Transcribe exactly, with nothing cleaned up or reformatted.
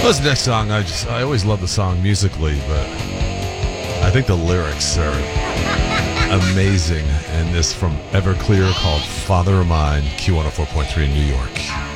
Well, this next song, I just I always love the song musically, but I think the lyrics are amazing. And this from Everclear called Father of Mine, Q one oh four point three in New York.